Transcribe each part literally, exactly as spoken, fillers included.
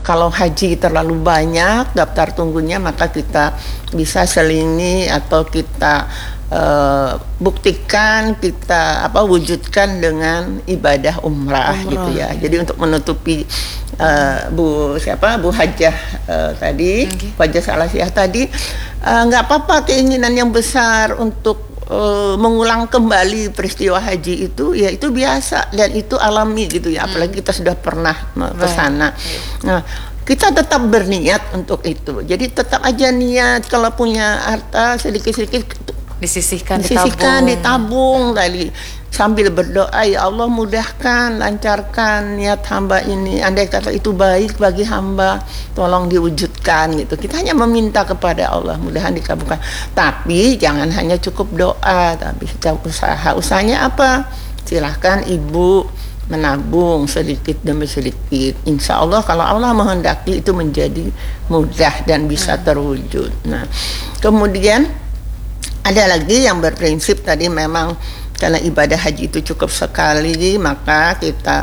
kalau haji terlalu banyak daftar tunggunya, maka kita bisa selingi atau kita uh, buktikan, kita apa wujudkan dengan ibadah umrah, umrah gitu ya. Jadi untuk menutupi uh, Bu siapa Bu Hajah uh, tadi, okay. Bu Hajah Salasiah tadi, nggak uh, apa-apa keinginan yang besar untuk Uh, mengulang kembali peristiwa haji itu, ya itu biasa dan itu alami gitu ya, apalagi kita sudah pernah ke sana. Nah, kita tetap berniat untuk itu. Jadi tetap aja niat, kalau punya harta sedikit-sedikit disisihkan, disisihkan ditabung, ditabung tadi sambil berdoa, ya Allah mudahkan, lancarkan niat hamba ini, andai kata itu baik bagi hamba, tolong diwujudkan gitu. Kita hanya meminta kepada Allah, mudahan dikabulkan. Tapi jangan hanya cukup doa, tapi kita usaha. Usahanya apa? Silahkan ibu menabung sedikit demi sedikit. Insya Allah kalau Allah menghendaki itu menjadi mudah dan bisa terwujud. Nah, kemudian ada lagi yang berprinsip tadi, memang karena ibadah haji itu cukup sekali, maka kita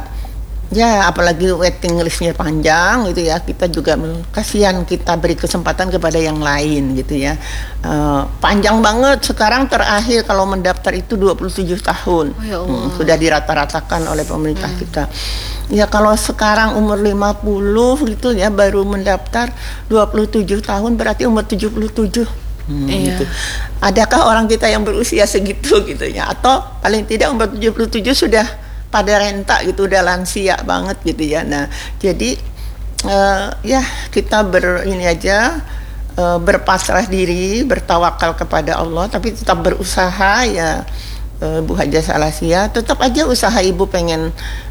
ya apalagi waiting listnya panjang gitu ya, kita juga kasihan kita beri kesempatan kepada yang lain gitu ya. Uh, panjang banget sekarang, terakhir kalau mendaftar itu dua puluh tujuh tahun. Oh, ya Allah. Hmm, sudah dirata-ratakan oleh pemerintah hmm. kita. Ya kalau sekarang umur lima puluh gitu ya baru mendaftar dua puluh tujuh tahun, berarti umur tujuh puluh tujuh. Hmm, iya. Gitu. Adakah orang kita yang berusia segitu gitu ya, atau paling tidak umur tujuh puluh tujuh sudah pada renta gitu, udah lansia banget gitu ya. Nah, jadi uh, ya kita ber ini aja uh, berpasrah diri, bertawakal kepada Allah, tapi tetap berusaha ya. uh, Bu Hajah Salasiah, tetap aja usaha ibu pengen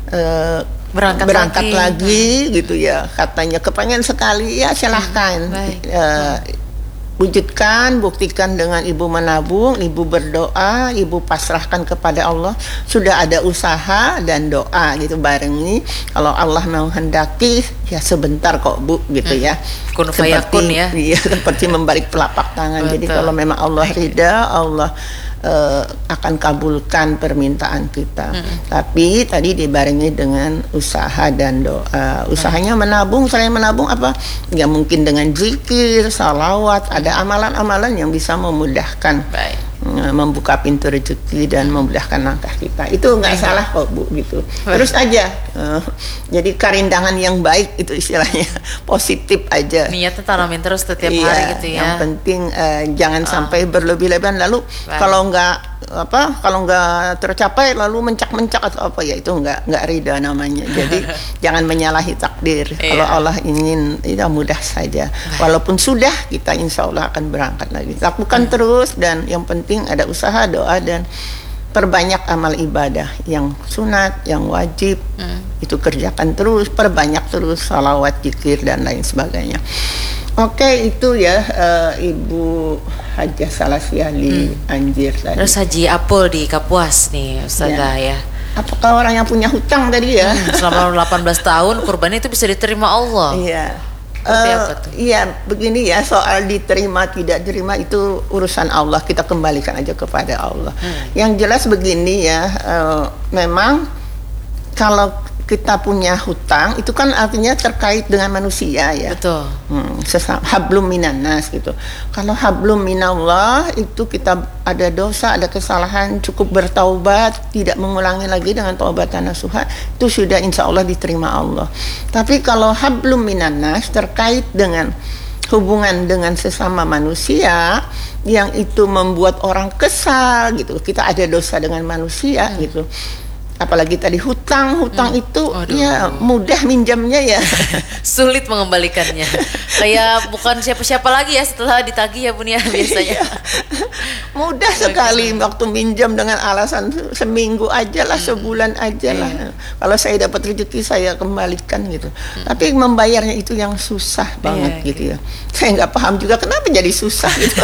uh, berangkat, berangkat lagi, lagi gitu ya, katanya kepengen sekali, ya silahkan. Hmm, uh, wujudkan, buktikan dengan ibu menabung, ibu berdoa, ibu pasrahkan kepada Allah. Sudah ada usaha dan doa gitu bareng ini. Kalau Allah mau hendaki, ya sebentar kok Bu gitu ya. Kun fayakun ya. Iya, seperti membalik telapak tangan. Betul. Jadi kalau memang Allah ridha, Allah Uh, akan kabulkan permintaan kita. Hmm. Tapi tadi dibarengi dengan usaha dan doa. Usahanya menabung, selain menabung apa? Ya mungkin dengan zikir, salawat, ada amalan-amalan yang bisa memudahkan. Baik. Membuka pintu rezeki dan memudahkan langkah kita. Itu nggak salah kok Bu gitu. Terus aja. Uh, jadi karindangan yang baik itu istilahnya, positif aja. Niatnya tanamin terus setiap iya, hari gitu ya. Yang penting uh, jangan uh. sampai berlebih-lebihan, lalu baik. kalau nggak apa kalau nggak tercapai lalu mencak-mencak atau apa, ya itu nggak nggak ridha namanya. Jadi jangan menyalahi takdir. Iya. Kalau Allah ingin, itu mudah saja. Walaupun sudah, kita insya Allah akan berangkat lagi. Lakukan hmm. terus, dan yang penting ada usaha, doa, dan perbanyak amal ibadah yang sunat, yang wajib. Hmm. Itu kerjakan terus, perbanyak terus salawat, zikir, dan lain sebagainya. Oke, itu ya uh, Ibu Hajah Salasiah di hmm. Anjir tadi. Terus Haji Apul di Kapuas nih Ustazah ya. ya. Apakah orang yang punya hutang tadi ya? Hmm, selama delapan belas tahun kurban itu bisa diterima Allah. Iya. Uh, iya, begini ya, soal diterima tidak diterima itu urusan Allah, kita kembalikan aja kepada Allah. Hmm. Yang jelas begini ya, uh, memang kalau kita punya hutang itu kan artinya terkait dengan manusia ya. Betul. Hmm, sesama hablum minannas gitu. Kalau hablum minallah itu kita ada dosa, ada kesalahan, cukup bertaubat, tidak mengulangi lagi dengan taubatan nasuha, itu sudah insya Allah diterima Allah. Tapi kalau hablum minannas terkait dengan hubungan dengan sesama manusia yang itu membuat orang kesal gitu. Kita ada dosa dengan manusia hmm. gitu. Apalagi tadi hutang, hutang hmm. itu Aduh. ya mudah minjamnya ya. Sulit mengembalikannya. Kayak bukan siapa-siapa lagi ya setelah ditagih ya Bun ya biasanya. Mudah sekali waktu minjam dengan alasan seminggu aja lah, hmm. sebulan aja lah. Hmm. Kalau saya dapat rezeki saya kembalikan gitu. Hmm. Tapi membayarnya itu yang susah banget yeah, gitu ya. Saya nggak paham juga kenapa jadi susah gitu.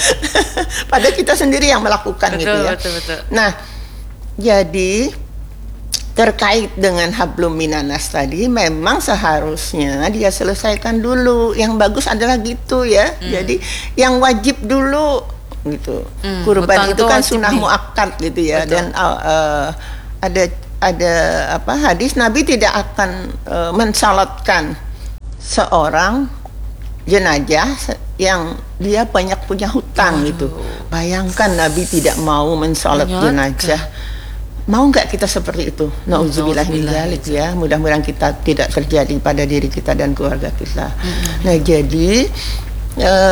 Padahal kita sendiri yang melakukan betul, gitu ya. Betul, betul. Nah, jadi terkait dengan hablum minannas tadi, memang seharusnya dia selesaikan dulu. Yang bagus adalah gitu ya. Hmm. Jadi yang wajib dulu gitu. Hmm, kurban itu kan sunnah muakkad gitu ya. Betul. Dan uh, ada ada apa hadis Nabi tidak akan uh, mensalatkan seorang jenazah yang dia banyak punya hutang. Aduh. Gitu. Bayangkan Nabi tidak mau mensolat jenazah. Mau nggak kita seperti itu? Nauzubillah min dzalik ya. Mudah-mudahan kita tidak terjadi pada diri kita dan keluarga kita. Mm-hmm. Nah, jadi eh,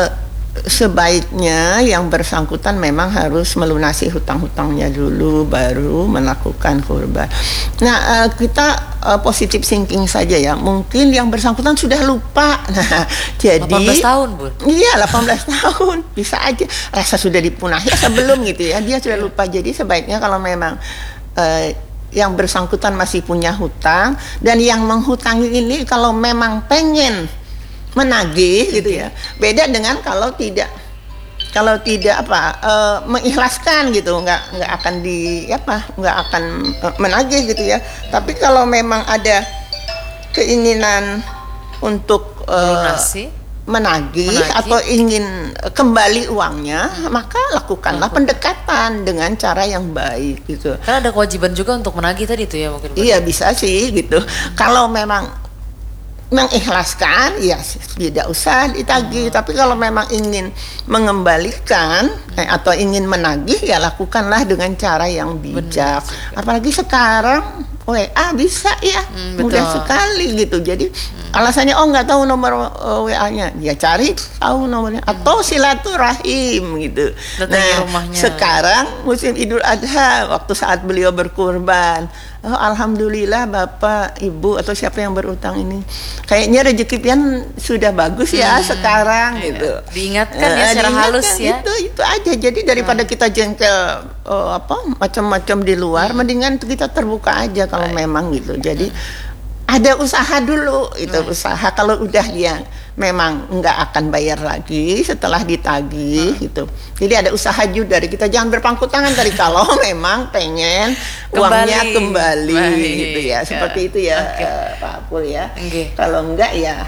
sebaiknya yang bersangkutan memang harus melunasi hutang-hutangnya dulu, baru melakukan kurban. Nah, uh, kita uh, positive thinking saja ya. Mungkin yang bersangkutan sudah lupa. Nah, jadi delapan belas tahun, Bun. Iya, delapan belas tahun. Bisa aja rasa sudah dipunahi sebelum gitu ya. Dia sudah lupa. Jadi sebaiknya kalau memang uh, yang bersangkutan masih punya hutang dan yang menghutangi ini kalau memang pengen menagih gitu ya, beda dengan kalau tidak kalau tidak apa uh, mengikhlaskan gitu, nggak nggak akan di apa nggak akan uh, menagih gitu ya. Tapi kalau memang ada keinginan untuk uh, menagih, menagih atau ingin kembali uangnya, maka lakukanlah pendekatan dengan cara yang baik gitu. Karena ada kewajiban juga untuk menagih tadi itu ya mungkin. Iya bisa sih gitu. Hmm. Kalau memang mengikhlaskan ya tidak usah ditagih, hmm. tapi kalau memang ingin mengembalikan eh, atau ingin menagih ya lakukanlah dengan cara yang bijak. Benar. Apalagi sekarang W A bisa ya, hmm, mudah sekali gitu. Jadi hmm. alasannya oh nggak tahu nomor uh, W A-nya, ya cari tahu nomornya hmm. atau silaturahim gitu. Datang nah sekarang musim Idul Adha waktu saat beliau berkurban, oh, alhamdulillah Bapak, Ibu atau siapa yang berutang ini, kayaknya rezeki pian sudah bagus ya hmm. sekarang iya. gitu. Diingatkan ya uh, secara halus ya. Itu itu aja. Jadi daripada hmm. kita jengkel uh, apa macam-macam di luar, hmm. mendingan kita terbuka aja kalau Baik. memang gitu. Jadi hmm. ada usaha dulu itu hmm. usaha. Kalau udah dia memang nggak akan bayar lagi setelah ditagih hmm. gitu. Jadi ada usaha juga dari kita, jangan berpangku tangan dari kalau memang pengen kembali. uangnya kembali Baik. gitu ya. Seperti ya. itu ya okay. uh, Pak Apul ya. Okay. Kalau enggak ya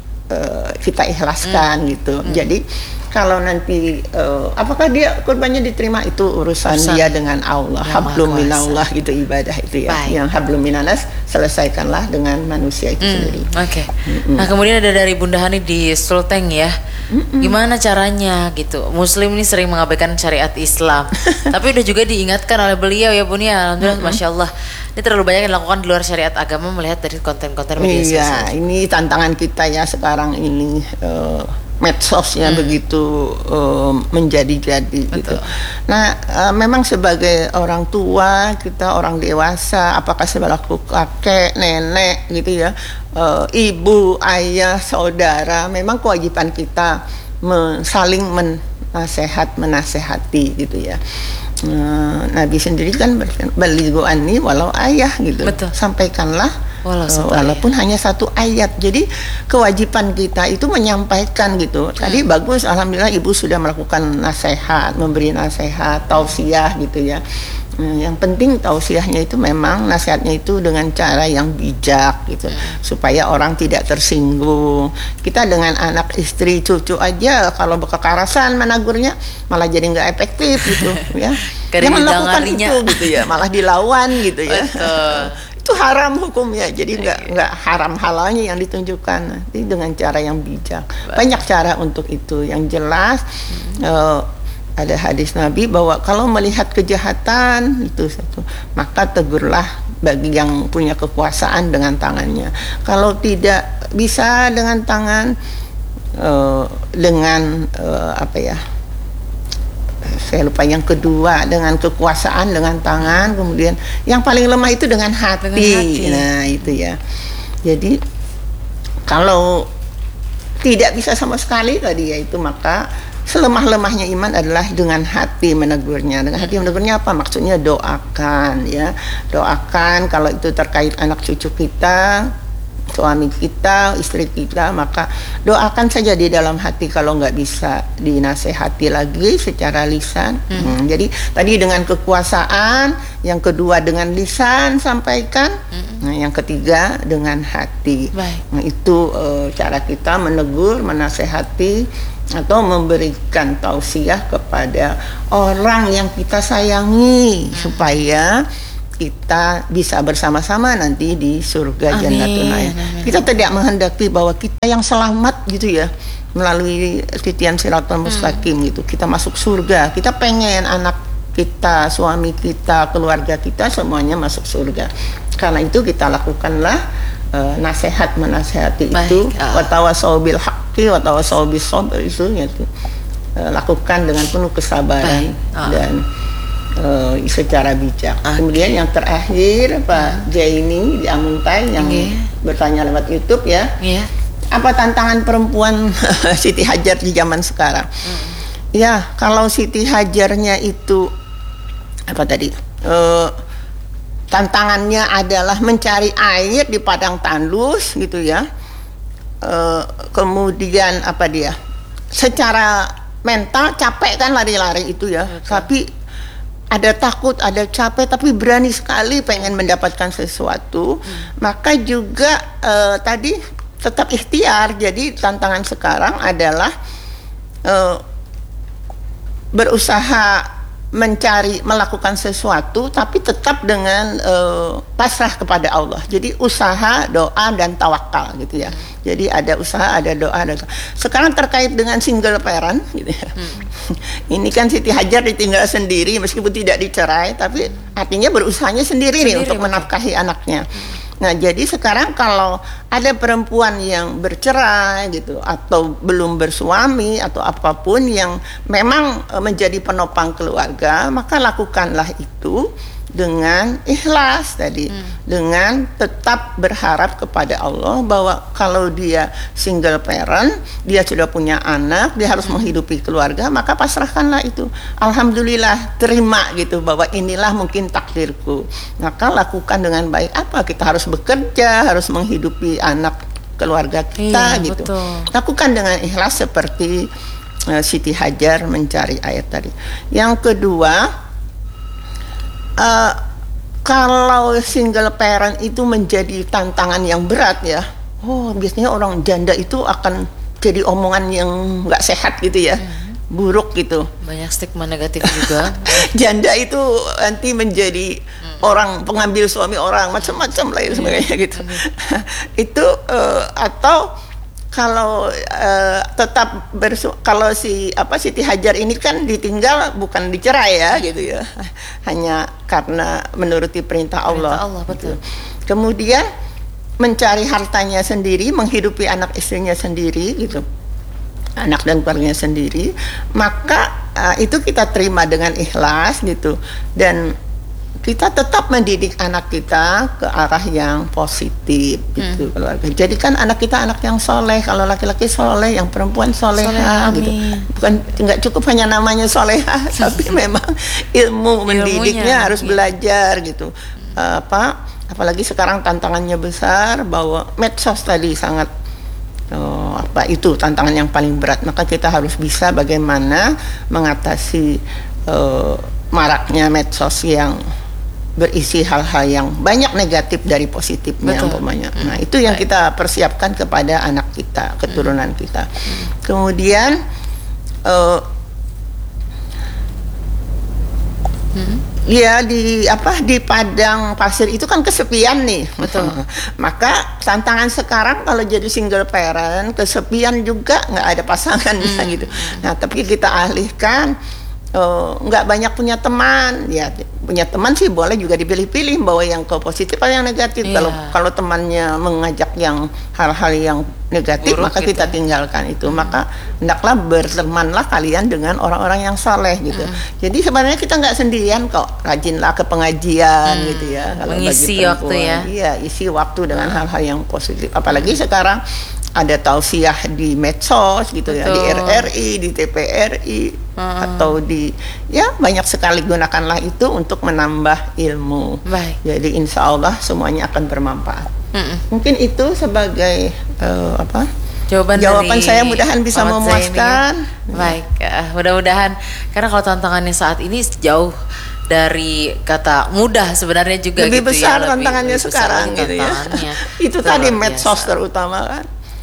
uh, kita ikhlaskan hmm. gitu. Hmm. Jadi kalau nanti uh, apakah dia kurbannya diterima itu urusan Urusan. dia dengan Allah. Hablum minallah gitu ibadah itu ya. Baik. Yang hablum minanas selesaikanlah dengan manusia itu hmm. sendiri. Oke. Okay. Mm-mm. Nah, kemudian ada dari Bunda Hani di Sulteng ya. Mm-mm. Gimana caranya gitu? Muslim ini sering mengabaikan syariat Islam. Tapi udah juga diingatkan oleh beliau ya Bun ya. Alhamdulillah, Masya Allah. Ini terlalu banyak yang dilakukan di luar syariat agama melihat dari konten-konten media sosial. Iya, ini tantangan kita ya sekarang ini. Uh, medsosnya hmm. begitu uh, menjadi-jadi gitu. Nah, uh, memang sebagai orang tua, kita orang dewasa, apakah selaku kakek, nenek gitu ya, uh, ibu, ayah, saudara, memang kewajiban kita men- saling menasehat, menasehati gitu ya. Uh, Nabi sendiri kan balighu anni walau ayah gitu. Betul. Sampaikanlah Walau uh, walaupun ayat. hanya satu ayat. Jadi kewajiban kita itu menyampaikan gitu. Tadi hmm. bagus, alhamdulillah ibu sudah melakukan nasihat, memberi nasihat, tausiah gitu ya. Hmm, yang penting tausiahnya itu memang nasihatnya itu dengan cara yang bijak gitu, hmm. supaya orang tidak tersinggung. Kita dengan anak, istri, cucu aja kalau berkekerasan menagurnya malah jadi nggak efektif gitu ya. Jangan lakukan itu gitu ya, malah dilawan gitu ya. Itu haram hukumnya, jadi nggak nggak haram halalnya yang ditunjukkan, nanti dengan cara yang bijak. Banyak cara untuk itu. Yang jelas hmm. uh, ada hadis Nabi bahwa kalau melihat kejahatan itu satu, maka tegurlah bagi yang punya kekuasaan dengan tangannya. Kalau tidak bisa dengan tangan, uh, dengan uh, apa ya? Saya lupa yang kedua, dengan kekuasaan dengan tangan, kemudian yang paling lemah itu dengan hati. Dengan hati. Nah itu ya. Jadi kalau tidak bisa sama sekali tadi yaitu, maka selemah-lemahnya iman adalah dengan hati menegurnya. Dengan hati menegurnya apa? Maksudnya doakan ya, doakan kalau itu terkait anak cucu kita, suami kita, istri kita, maka doakan saja di dalam hati kalau nggak bisa dinasehati lagi secara lisan. Hmm. Hmm, jadi tadi dengan kekuasaan, yang kedua dengan lisan sampaikan, hmm. nah, yang ketiga dengan hati. Baik. Nah, itu uh, cara kita menegur, menasehati atau memberikan tausiah kepada orang yang kita sayangi hmm. supaya kita bisa bersama-sama nanti di surga Jannatun Na'im. Kita tidak menghendaki bahwa kita yang selamat gitu ya melalui titian siratal mustaqim hmm. gitu. Kita masuk surga. Kita pengen anak kita, suami kita, keluarga kita semuanya masuk surga. Karena itu kita lakukanlah uh, nasihat menasehati Baik, itu wa tawassaw bil haqqi wa tawassaw bis sabr itu gitu. Uh, lakukan dengan penuh kesabaran oh. dan uh, secara bijak. Okay. Kemudian yang terakhir Pak Jaini di Amuntai yang okay. bertanya lewat YouTube ya. Yeah. Apa tantangan perempuan Siti Hajar di zaman sekarang? Mm. Ya, kalau Siti Hajarnya itu apa tadi? Uh, tantangannya adalah mencari air di padang tandus gitu ya. Uh, kemudian apa dia? Secara mental capek kan lari-lari itu ya. Okay. Tapi ada takut, ada capek, tapi berani sekali pengen mendapatkan sesuatu. Hmm. Maka juga uh, tadi tetap ikhtiar. Jadi tantangan sekarang adalah uh, berusaha mencari, melakukan sesuatu, tapi tetap dengan uh, pasrah kepada Allah. Jadi usaha, doa, dan tawakal gitu ya. Hmm. Jadi ada usaha, ada doa, ada doa. Sekarang terkait dengan single parent gitu ya. Hmm. Ini kan Siti Hajar ditinggal sendiri meskipun tidak dicerai, tapi artinya berusahanya sendiri, sendiri nih untuk betul. menafkahi anaknya. Hmm. Nah, jadi sekarang kalau ada perempuan yang bercerai gitu atau belum bersuami atau apapun yang memang menjadi penopang keluarga, maka lakukanlah itu dengan ikhlas tadi, hmm. dengan tetap berharap kepada Allah bahwa kalau dia single parent, dia sudah punya anak, dia harus hmm. menghidupi keluarga, maka pasrahkanlah itu. Alhamdulillah, terima gitu bahwa inilah mungkin takdirku. Maka lakukan dengan baik. Apa? Kita harus bekerja, harus menghidupi anak keluarga kita iya, gitu. Betul. Lakukan dengan ikhlas seperti uh, Siti Hajar mencari air tadi. Yang kedua, Uh, kalau single parent itu menjadi tantangan yang berat ya, oh biasanya orang janda itu akan jadi omongan yang nggak sehat gitu ya, hmm. buruk gitu. Banyak stigma negatif juga. Janda itu nanti menjadi hmm. orang pengambil suami orang, macam-macam lain sebagainya gitu. Hmm. Itu uh, atau kalau uh, tetap bersu kalau si apa Siti Hajar ini kan ditinggal bukan dicerai ya gitu ya, hanya karena menuruti perintah Allah. Perintah Allah betul. Gitu. Kemudian mencari hartanya sendiri, menghidupi anak istrinya sendiri gitu, anak dan keluarganya sendiri, maka uh, itu kita terima dengan ikhlas gitu, dan kita tetap mendidik anak kita ke arah yang positif gitu hmm. keluarga. Jadikan anak kita anak yang soleh. Kalau laki-laki soleh, yang perempuan soleha gitu. Bukan nggak cukup hanya namanya soleha, tapi memang ilmu mendidiknya harus iya. belajar gitu. Uh, apa? Apalagi sekarang tantangannya besar bahwa medsos tadi sangat uh, apa itu tantangan yang paling berat. Maka kita harus bisa bagaimana mengatasi uh, maraknya medsos yang berisi hal-hal yang banyak negatif dari positifnya umpamanya. Hmm. Nah, itu yang Baik. kita persiapkan kepada anak kita, keturunan hmm. kita. Hmm. Kemudian uh, hmm. ya di apa di padang pasir itu kan kesepian nih. Betul. Maka tantangan sekarang kalau jadi single parent, kesepian juga, nggak ada pasangan hmm. gitu. Nah, tapi kita alihkan Uh, nggak banyak punya teman ya, punya teman sih boleh juga dipilih-pilih bahwa yang ke positif atau yang negatif. Yeah. Kalau kalau temannya mengajak yang hal-hal yang negatif, buruk maka gitu. Kita tinggalkan itu. Hmm. Maka hendaklah bertemanlah kalian dengan orang-orang yang saleh gitu. Hmm. Jadi sebenarnya kita nggak sendirian kok, rajinlah ke pengajian hmm. gitu ya. Kalau mengisi waktu ya. Iya, isi waktu dengan hmm. hal-hal yang positif. Apalagi hmm. sekarang ada tausiah di medsos gitu. Betul. Ya, di R R I, di T P R I hmm. atau di ya banyak sekali, gunakanlah itu untuk menambah ilmu. Baik. Jadi insya Allah semuanya akan bermanfaat. Hmm. Mungkin itu sebagai uh, apa? Jawaban, Jawaban saya mudahan bisa memuaskan. Baik, uh, mudah-mudahan karena kalau tantangannya saat ini jauh dari kata mudah sebenarnya juga lebih gitu besar ya, tantangannya lebih, sekarang lebih gitu ya. Itu tadi medsos terutama kan.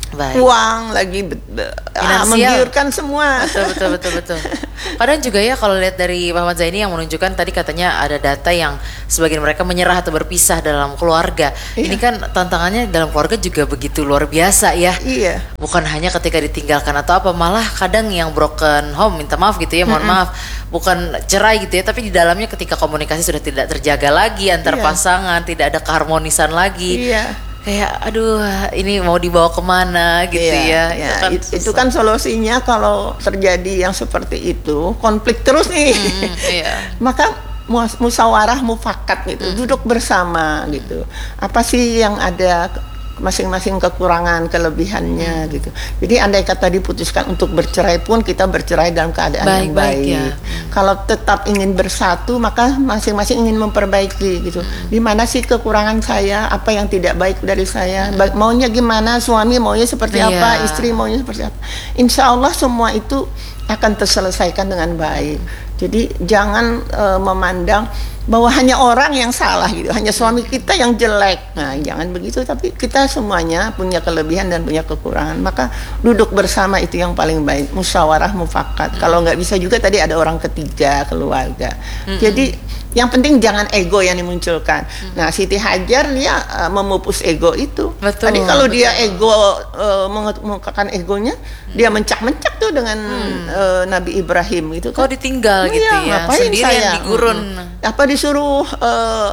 Baik. uang, lagi be- be- ah, menggiurkan semua. Betul betul betul betul. Kadang juga ya kalau lihat dari Muhammad Zaini yang menunjukkan tadi katanya ada data yang sebagian mereka menyerah atau berpisah dalam keluarga. Iya. Ini kan tantangannya dalam keluarga juga begitu luar biasa ya. Iya. Bukan hanya ketika ditinggalkan atau apa, malah kadang yang broken home, minta maaf gitu ya, mohon maaf, bukan cerai gitu ya, tapi di dalamnya ketika komunikasi sudah tidak terjaga lagi antar Iya. pasangan, tidak ada keharmonisan lagi. Iya. Kayak aduh ini mau dibawa kemana gitu Iya, ya. ya, Itu kan it- itu susah. kan solusinya kalau terjadi yang seperti itu, konflik terus nih. Hmm, iya. Maka mus- musyawarah mufakat gitu, duduk bersama gitu. Apa sih yang ada masing-masing kekurangan, kelebihannya gitu. Jadi andai kata diputuskan untuk bercerai pun kita bercerai dalam keadaan yang Baik-baik baik. ya. Kalau tetap ingin bersatu maka masing-masing ingin memperbaiki gitu. Di mana sih kekurangan saya, apa yang tidak baik dari saya, ba- maunya gimana, suami maunya seperti Iya. apa, istri maunya seperti apa. Insya Allah semua itu akan terselesaikan dengan baik. Jadi jangan eh, memandang bahwa hanya orang yang salah gitu, hanya suami kita yang jelek. Nah, jangan begitu, tapi kita semuanya punya kelebihan dan punya kekurangan. Maka duduk bersama itu yang paling baik, musyawarah mufakat. Kalau nggak bisa juga tadi ada orang ketiga, keluarga. Jadi yang penting jangan ego yang dimunculkan. Nah, Siti Hajar dia uh, memupus ego itu. Betul, Tadi kalau dia betul. ego uh, mengungkapkan egonya, dia mencak-mencak tuh dengan uh, Nabi Ibrahim gitu kan. Kok ditinggal gitu Iya, ya, ngapain sendirian saya? di gurun. Mm-mm. Apa disuruh eh,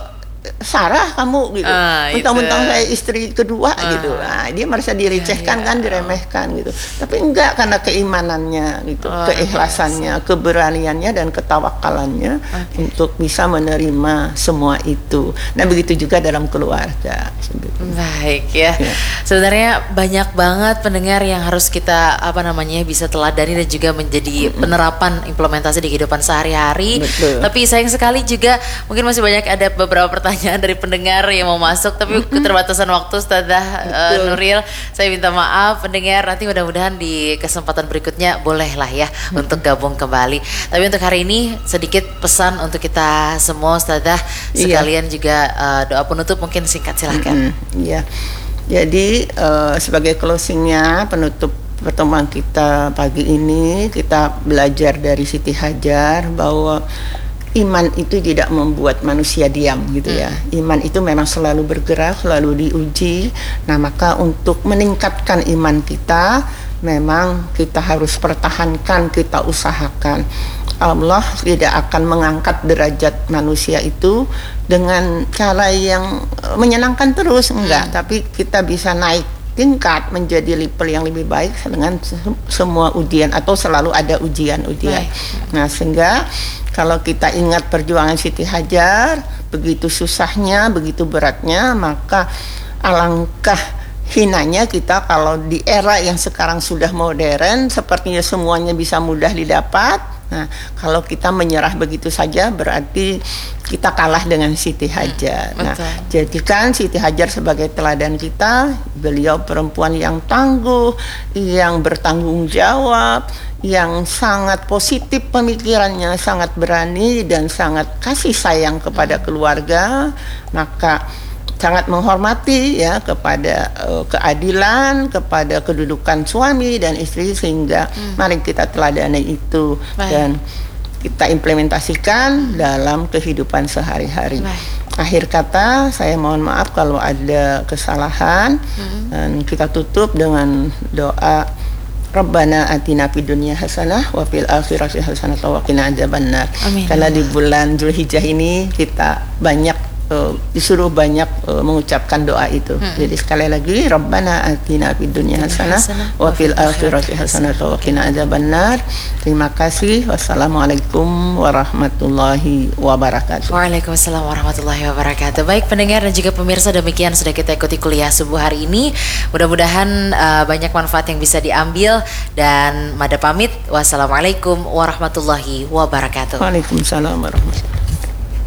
Sarah kamu gitu, Ah, mentang-mentang itu. saya istri kedua Ah. gitu. Nah, dia merasa direcehkan Iya, iya. kan, diremehkan gitu. Tapi enggak, karena keimanannya gitu, Oh, keikhlasannya, keberaniannya dan ketawakalannya untuk bisa menerima semua itu. Nah, begitu juga dalam keluarga. Baik ya. Ya. Sebenarnya banyak banget pendengar yang harus kita apa namanya bisa teladani dan juga menjadi penerapan implementasi di kehidupan sehari-hari. Betul. Tapi sayang sekali juga mungkin masih banyak ada beberapa pertanyaan dari pendengar yang mau masuk, tapi keterbatasan waktu Ustazah uh, Betul. Nuril. Saya minta maaf pendengar, nanti mudah-mudahan di kesempatan berikutnya bolehlah ya untuk gabung kembali. Tapi untuk hari ini sedikit pesan untuk kita semua Ustazah, Iya. sekalian juga uh, doa penutup mungkin singkat silahkan. Mm, Iya. Jadi eh, sebagai closingnya, penutup pertemuan kita pagi ini, kita belajar dari Siti Hajar bahwa iman itu tidak membuat manusia diam gitu ya. Iman itu memang selalu bergerak, selalu diuji. Nah, maka untuk meningkatkan iman kita, memang kita harus pertahankan, kita usahakan. Allah tidak akan mengangkat derajat manusia itu dengan cara yang eh, menyenangkan terus, enggak, tapi kita bisa naik tingkat menjadi level yang lebih baik dengan se- semua ujian, atau selalu ada ujian-ujian. Baik. Nah, sehingga kalau kita ingat perjuangan Siti Hajar, begitu susahnya, begitu beratnya, maka alangkah hinanya kita kalau di era yang sekarang sudah modern, sepertinya semuanya bisa mudah didapat. Nah, kalau kita menyerah begitu saja, berarti kita kalah dengan Siti Hajar. Nah, betul. jadikan Siti Hajar sebagai teladan kita. Beliau perempuan yang tangguh, yang bertanggung jawab, yang sangat positif pemikirannya, sangat berani dan sangat kasih sayang kepada keluarga. Maka sangat menghormati ya kepada uh, keadilan, kepada kedudukan suami dan istri, sehingga mari kita teladani itu. Baik. Dan kita implementasikan dalam kehidupan sehari-hari. Baik. Akhir kata, saya mohon maaf kalau ada kesalahan, dan kita tutup dengan doa Rabbana atina fid dunya hasanah wa fil akhirati hasanah wa qina adzabannar. Amin. Karena di bulan Zulhijjah ini kita banyak uh, disuruh banyak uh, mengucapkan doa itu. Jadi sekali lagi, Rabbana atina fid dunya hasanah wa fil akhirati hasanah wa qina adzabannar. Terima kasih. Wassalamualaikum warahmatullahi wabarakatuh. Waalaikumsalam warahmatullahi wabarakatuh. Baik pendengar dan juga pemirsa, demikian sudah kita ikuti kuliah subuh hari ini. Mudah-mudahan uh, banyak manfaat yang bisa diambil, dan Mada pamit. Wassalamualaikum warahmatullahi wabarakatuh. Waalaikumsalam warahmatullahi wabarakatuh.